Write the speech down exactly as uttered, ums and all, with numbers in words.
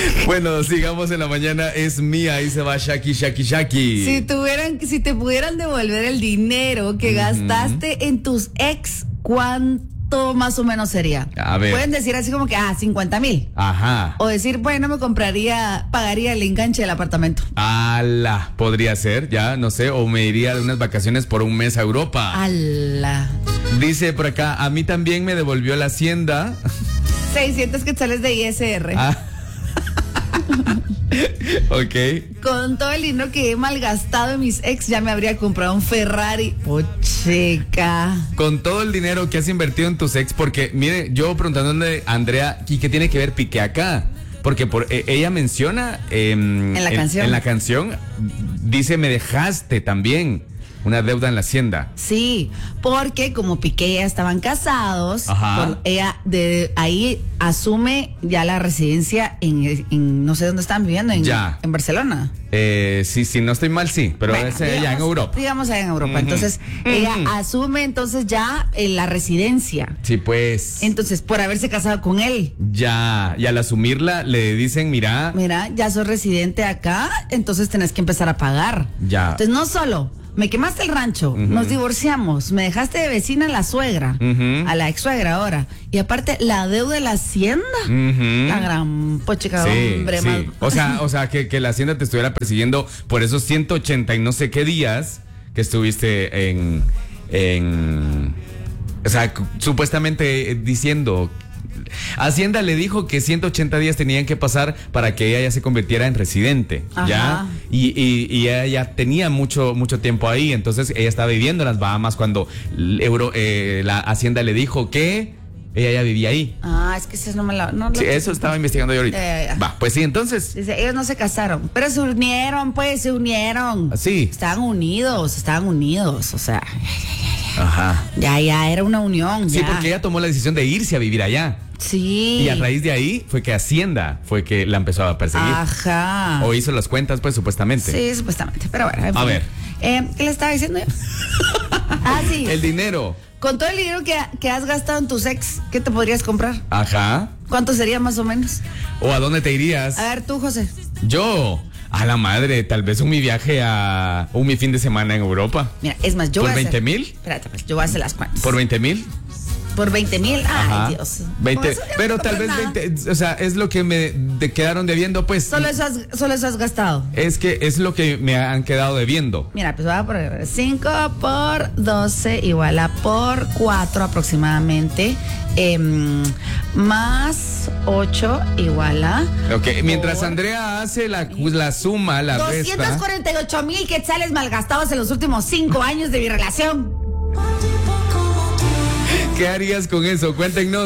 Bueno, sigamos en la mañana. Es mía, ahí se va Shaki, Shaki, Shaki. Si tuvieran, si te pudieran devolver el dinero que uh-huh. gastaste en tus ex, ¿cuánto más o menos sería? A ver. Pueden decir así como que, ah, cincuenta mil. Ajá. O decir, bueno, me compraría, pagaría el enganche del apartamento. Ala, podría ser, ya, no sé, o me iría de unas vacaciones por un mes a Europa. Ala. Dice por acá, a mí también me devolvió la hacienda. seiscientos quetzales de I S R. Ah. Ok. Con todo el dinero que he malgastado en mis ex, ya me habría comprado un Ferrari. Pocheca. Con todo el dinero que has invertido en tus ex, porque, mire, yo preguntándole a Andrea, ¿y qué tiene que ver Piqué acá? Porque por, eh, ella menciona eh, en la en, canción. En la canción dice, me dejaste también una deuda en la hacienda. Sí, porque como Piqué ya estaban casados, por, ella de ahí asume ya la residencia en, en no sé dónde están viviendo, en, ya. en Barcelona. Eh, sí, sí, no estoy mal, sí, pero bueno, es digamos, ella en Europa. Digamos allá en Europa. Uh-huh. Entonces, uh-huh. ella asume entonces ya en la residencia. Sí, pues. Entonces, por haberse casado con él. Ya, y al asumirla le dicen, mira. Mira, ya sos residente acá, entonces tenés que empezar a pagar. Ya. Entonces, no solo me quemaste el rancho, uh-huh. nos divorciamos, me dejaste de vecina a la suegra, uh-huh. a la ex suegra ahora, y aparte la deuda de la hacienda, uh-huh. la gran pochica, sí, hombre, sí. mal. O sea, o sea que, que la hacienda te estuviera persiguiendo por esos ciento ochenta y no sé qué días que estuviste en, en o sea, supuestamente diciendo. Hacienda le dijo que ciento ochenta días tenían que pasar para que ella ya se convirtiera en residente. Ajá. Ya y, y, y ella ya tenía mucho mucho tiempo ahí, entonces ella estaba viviendo en las Bahamas cuando el Euro, eh, la Hacienda le dijo que ella ya vivía ahí. Ah, es que eso no me la... No, sí, eso estaba investigando yo ahorita. Eh, Va, pues sí, entonces... Dice, ellos no se casaron, pero se unieron, pues, se unieron. Sí. Estaban unidos, estaban unidos, o sea... Ajá. Ya, ya, era una unión, sí, ya. porque ella tomó la decisión de irse a vivir allá. Sí. Y a raíz de ahí fue que Hacienda fue que la empezó a perseguir. Ajá. O hizo las cuentas, pues, supuestamente. Sí, supuestamente, pero bueno. En fin. A ver. Eh, ¿Qué le estaba diciendo yo? Ah, sí. El dinero. Con todo el dinero que, que has gastado en tus ex, ¿qué te podrías comprar? Ajá. ¿Cuánto sería más o menos? ¿O a dónde te irías? A ver, tú, José. Yo, a la madre, tal vez un mi viaje a un mi fin de semana en Europa. Mira, es más, yo ¿Por voy a veinte hacer, mil? Espérate, pues, yo voy a hacer las cuentas. ¿Por veinte mil? Por veinte mil, ay, ajá. Dios. veinte, pero tal vez nada. veinte, o sea, es lo que me de, quedaron debiendo, pues. Solo eso, has, solo eso has gastado. Es que es lo que me han quedado debiendo. Mira, pues va por cinco por doce igual a por cuatro aproximadamente. Eh, más ocho igual a. Ok, mientras Andrea hace la, la suma, la doscientos cuarenta y ocho mil quetzales malgastados en los últimos cinco años de mi relación. ¿Qué harías con eso? Cuéntenos.